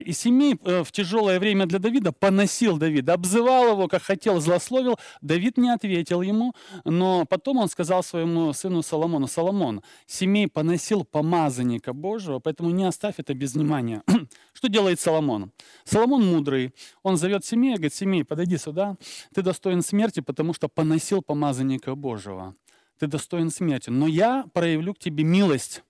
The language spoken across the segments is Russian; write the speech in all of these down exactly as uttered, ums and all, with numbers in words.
И Семей в тяжелое время для Давида поносил Давида, обзывал его, как хотел, злословил. Давид не ответил ему, но потом он сказал своему сыну Соломону: «Соломон, Семей поносил помазанника Божьего, поэтому не оставь это без внимания». Что делает Соломон? Соломон мудрый. Он зовет Семея, говорит: «Семей, подойди сюда. Ты достоин смерти, потому что поносил помазанника Божьего. Ты достоин смерти. Но я проявлю к тебе милость.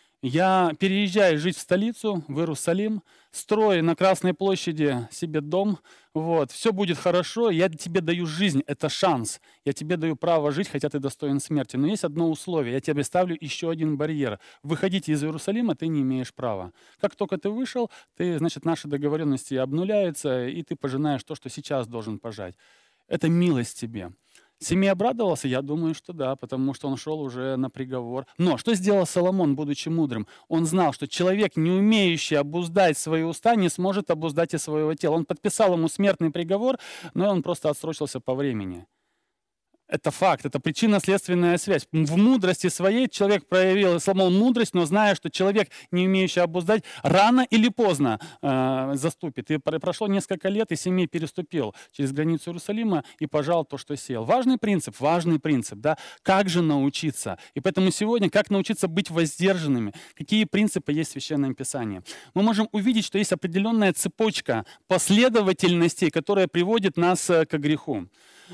Я переезжаю жить в столицу, в Иерусалим, строю на Красной площади себе дом, вот, все будет хорошо, я тебе даю жизнь, это шанс, я тебе даю право жить, хотя ты достоин смерти. Но есть одно условие, я тебе ставлю еще один барьер. Выходить из Иерусалима ты не имеешь права. Как только ты вышел, ты, значит, наши договоренности обнуляются, и ты пожинаешь то, что сейчас должен пожать. Это милость тебе». Семей обрадовался? Я думаю, что да, потому что он шел уже на приговор. Но что сделал Соломон, будучи мудрым? Он знал, что человек, не умеющий обуздать свои уста, не сможет обуздать и своего тела. Он подписал ему смертный приговор, но он просто отсрочился по времени. Это факт, это причинно-следственная связь. В мудрости своей человек проявил, сломал мудрость, но зная, что человек, не умеющий обуздать, рано или поздно э, заступит. И прошло несколько лет, и Семей переступил через границу Иерусалима и пожал то, что сеял. Важный принцип, важный принцип, да, как же научиться. И поэтому сегодня, как научиться быть воздержанными, какие принципы есть в Священном Писании. Мы можем увидеть, что есть определенная цепочка последовательностей, которая приводит нас к греху.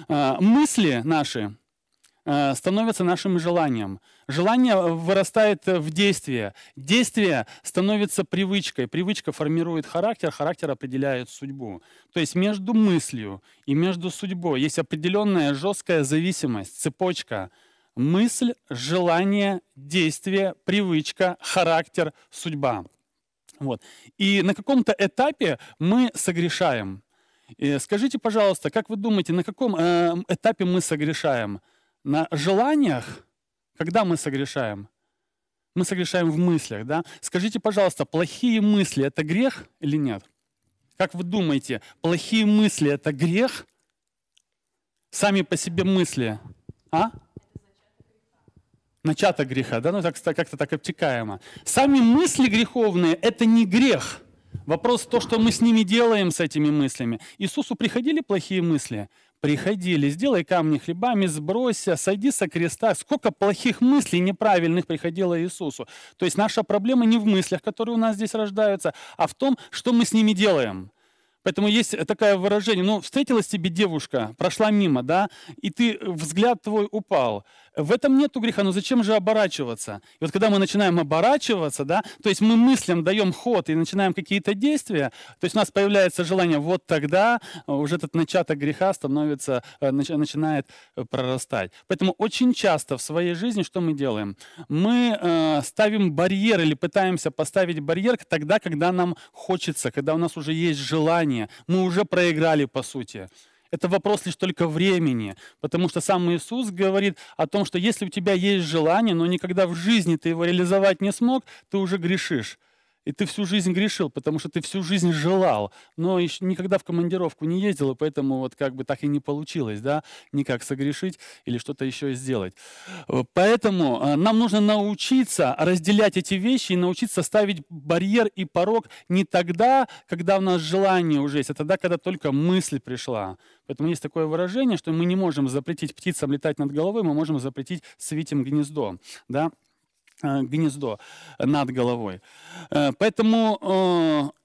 Мысли наши становятся нашим желанием. Желание вырастает в действие. Действие становится привычкой. Привычка формирует характер, характер определяет судьбу. То есть между мыслью и между судьбой есть определенная жесткая зависимость, цепочка. Мысль, желание, действие, привычка, характер, судьба. Вот. И на каком-то этапе мы согрешаем. И скажите, пожалуйста, как вы думаете, на каком э, этапе мы согрешаем? На желаниях? Когда мы согрешаем? Мы согрешаем в мыслях, да? Скажите, пожалуйста, плохие мысли – это грех или нет? Как вы думаете, плохие мысли – это грех? Сами по себе мысли, а? Начаток греха, да? Ну, так, как-то так обтекаемо. Сами мысли греховные – это не грех. Вопрос в том, что мы с ними делаем, с этими мыслями. Иисусу приходили плохие мысли? Приходили. Сделай камни хлебами, сбросься, сойди со креста. Сколько плохих мыслей неправильных приходило Иисусу. То есть наша проблема не в мыслях, которые у нас здесь рождаются, а в том, что мы с ними делаем. Поэтому есть такое выражение: ну, встретилась тебе девушка, прошла мимо, да, и ты, взгляд твой упал. В этом нету греха, но зачем же оборачиваться? И вот когда мы начинаем оборачиваться, да, то есть мы мыслям даем ход и начинаем какие-то действия, то есть у нас появляется желание, вот тогда уже этот начаток греха становится, начинает прорастать. Поэтому очень часто в своей жизни что мы делаем? Мы э, ставим барьер или пытаемся поставить барьер тогда, когда нам хочется, когда у нас уже есть желание. Мы уже проиграли, по сути. Это вопрос лишь только времени, потому что сам Иисус говорит о том, что если у тебя есть желание, но никогда в жизни ты его реализовать не смог, ты уже грешишь. И ты всю жизнь грешил, потому что ты всю жизнь желал, но еще никогда в командировку не ездил, и поэтому вот как бы так и не получилось, да, никак согрешить или что-то еще сделать. Поэтому нам нужно научиться разделять эти вещи и научиться ставить барьер и порог не тогда, когда у нас желание уже есть, а тогда, когда только мысль пришла. Поэтому есть такое выражение, что мы не можем запретить птицам летать над головой, мы можем запретить свитям гнездо, да. гнездо над головой. Поэтому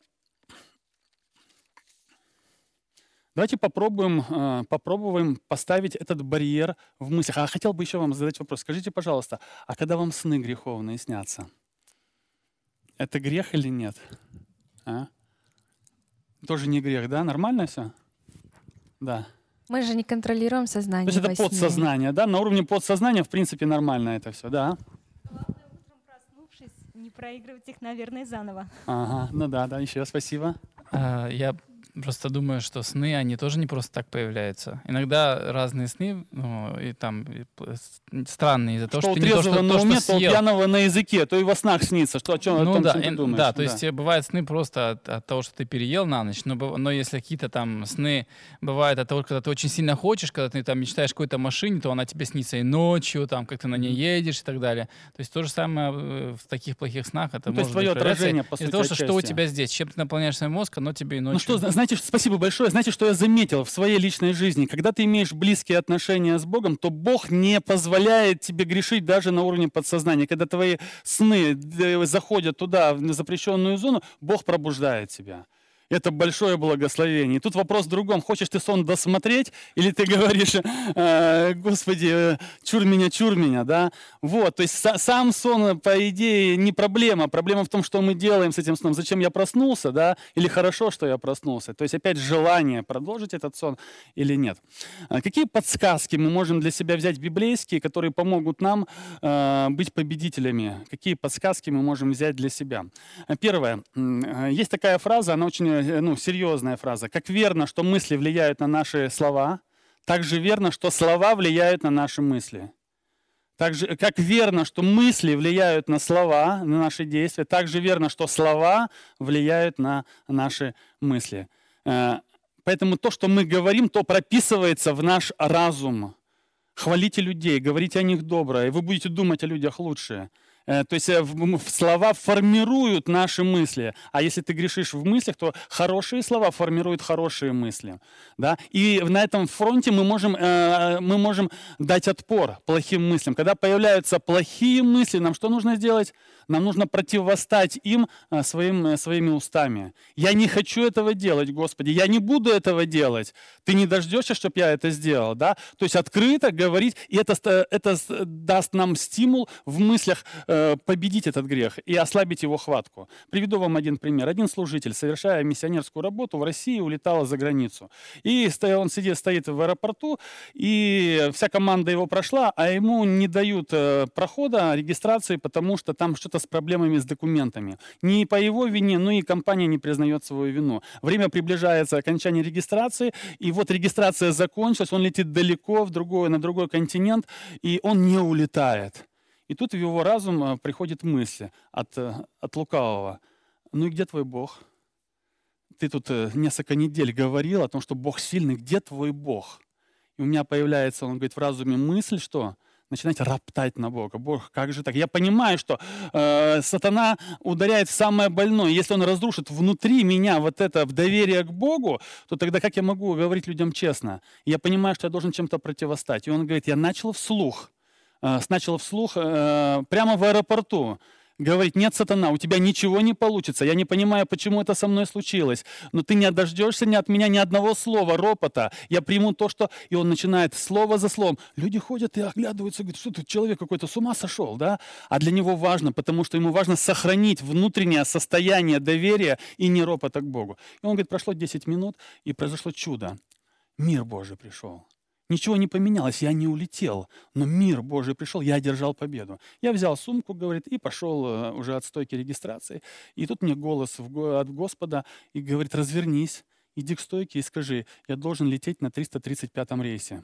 давайте попробуем, попробуем поставить этот барьер в мыслях. А хотел бы еще вам задать вопрос. Скажите, пожалуйста, а когда вам сны греховные снятся, это грех или нет? А? Тоже не грех, да? Нормально все? Да. Мы же не контролируем сознание. То есть это подсознание, да? На уровне подсознания, в принципе, нормально это все, да? Не проигрывать их, наверное, заново. Ага, ну да, да, еще спасибо. А, я просто думаю, что сны, они тоже не просто так появляются. Иногда разные сны, ну, и там и п- с- странные из-за того, Что что у ты не то, трезвого что, на то, что уме, то у съел. пьяного на языке, то и во снах снится, что, о, чем, о Ну том, да, чем ты ин- думаешь. да, то есть э, бывают сны просто от, от того, что ты переел на ночь, но, быв- но если какие-то там сны бывают от того, когда ты очень сильно хочешь, когда ты там мечтаешь о какой-то машине, то она тебе снится и ночью, там, как ты на ней едешь и так далее. То есть то же самое э, в таких плохих снах, это Ну, то есть может твое быть проявляться отражение, по из-за сути, того, что, что у отчасти. тебя здесь, чем ты наполняешь свой мозг, оно тебе и ночью. Ну что, зна- знаете, что- спасибо большое. Знаете, что я заметил в своей личной жизни? Когда ты имеешь близкие отношения с Богом, то Бог не позволяет тебе грешить даже на уровне подсознания. Когда твои сны э, заходят туда, в запрещенную зону, Бог пробуждает тебя. Это большое благословение. И тут вопрос в другом. Хочешь ты сон досмотреть, или ты говоришь, э, Господи, э, чур меня, чур меня, да? Вот, то есть са- сам сон, по идее, не проблема. Проблема в том, что мы делаем с этим сном. Зачем я проснулся, да? Или хорошо, что я проснулся. То есть опять желание продолжить этот сон или нет. А какие подсказки мы можем для себя взять библейские, которые помогут нам э, быть победителями? Какие подсказки мы можем взять для себя? А Первое. М, э, Есть такая фраза, она очень э, ну, серьезная фраза. Как верно, что мысли влияют на наши слова, так же верно, что слова влияют на наши мысли. Так же, как верно, что мысли влияют на слова, на наши действия, так же верно, что слова влияют на наши мысли. Э, Поэтому то, что мы говорим, то прописывается в наш разум. Хвалите людей, говорите о них доброе, и вы будете думать о людях лучшее. Э, То есть э, в- м- в- слова формируют наши мысли. А если ты грешишь в мыслях, то хорошие слова формируют хорошие мысли. Да? И на этом фронте мы можем, э, мы можем дать отпор плохим мыслям. Когда появляются плохие мысли, нам что нужно сделать? Нам нужно противостать им э, своим, э, своими устами. Я не хочу этого делать, Господи, я не буду этого делать. Ты не дождешься, чтобы я это сделал. Да? То есть открыто говорить, и это, ст- это с- даст нам стимул в мыслях э, победить этот грех и ослабить его хватку. Приведу вам один пример. Один служитель, совершая миссионерскую работу в России, улетал за границу. И сто- он сидит, стоит в аэропорту, и вся команда его прошла, а ему не дают э, прохода, регистрации, потому что там что-то с проблемами с документами. Не по его вине, но и компания не признает свою вину. Время приближается окончание регистрации, и вот регистрация закончилась, он летит далеко, в другой, на другой континент, и он не улетает. И тут в его разум э, приходит мысль от, э, от лукавого. Ну и где твой Бог? Ты тут э, несколько недель говорил о том, что Бог сильный. Где твой Бог? И у меня появляется, он говорит, в разуме мысль, что начинать роптать на Бога. Бог, как же так? Я понимаю, что э, сатана ударяет в самое больное. Если он разрушит внутри меня вот это в доверие к Богу, то тогда как я могу говорить людям честно? Я понимаю, что я должен чем-то противостать. И он говорит, я начал вслух, э, начал вслух э, прямо в аэропорту говорить, нет, сатана, у тебя ничего не получится. Я не понимаю, почему это со мной случилось. Но ты не дождешься ни от меня ни одного слова, ропота. Я приму то, что... И он начинает слово за словом. Люди ходят и оглядываются, говорят, что тут человек какой-то с ума сошел, да? А для него важно, потому что ему важно сохранить внутреннее состояние доверия и не ропота к Богу. И он говорит, прошло десять минут, и произошло чудо. Мир Божий пришел. Ничего не поменялось, я не улетел, но мир Божий пришел, я одержал победу. Я взял сумку, говорит, и пошел э, уже от стойки регистрации. И тут мне голос в го- от Господа и говорит, развернись, иди к стойке и скажи, я должен лететь на триста тридцать пятом рейсе.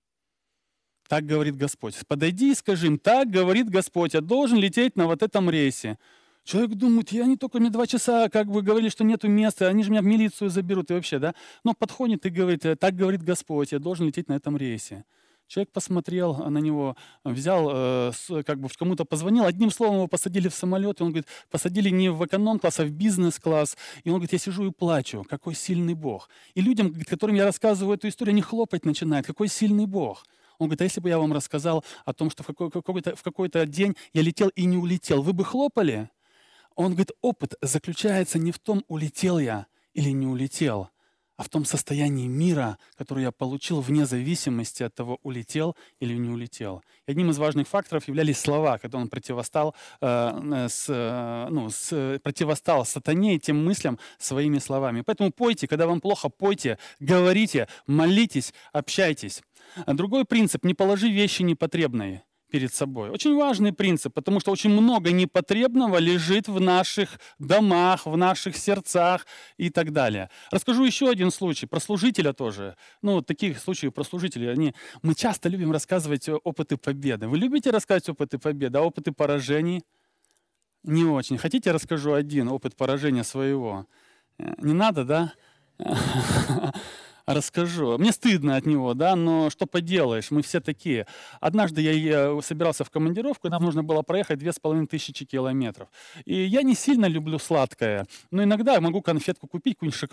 Так говорит Господь. Подойди и скажи им, так говорит Господь, я должен лететь на вот этом рейсе. Человек думает, я не только мне два часа как бы говорили, что нету места, они же меня в милицию заберут и вообще, да. Но подходит и говорит, так говорит Господь, я должен лететь на этом рейсе. Человек посмотрел на него, взял, э, с- как бы кому-то позвонил, одним словом его посадили в самолет, и он говорит, посадили не в эконом-класс, а в бизнес-класс. И он говорит, я сижу и плачу, какой сильный Бог. И людям, говорит, которым я рассказываю эту историю, они хлопать начинают, какой сильный Бог. Он говорит, а если бы я вам рассказал о том, что в какой- какой-то, в какой-то день я летел и не улетел, вы бы хлопали? Он говорит, опыт заключается не в том, улетел я или не улетел, а в том состоянии мира, которое я получил вне зависимости от того, улетел или не улетел. И одним из важных факторов являлись слова, когда он противостал, э, э, с, э, ну, с, противостал сатане и тем мыслям своими словами. Поэтому пойте, когда вам плохо, пойте, говорите, молитесь, общайтесь. А другой принцип – не положи вещи непотребные. перед собой. Очень важный принцип, потому что очень много непотребного лежит в наших домах, в наших сердцах и так далее. Расскажу еще один случай про служителя тоже. Ну, вот таких случаев про служителей. Они... Мы часто любим рассказывать о- опыты победы. Вы любите рассказывать опыты победы, а опыты поражений? Не очень. Хотите, расскажу один опыт поражения своего? Э, Не надо, да? Расскажу. Мне стыдно от него, да, но что поделаешь, мы все такие. Однажды я э, собирался в командировку, нам нужно было проехать две с половиной тысячи километров. И я не сильно люблю сладкое, но иногда я могу конфетку купить, какую-нибудь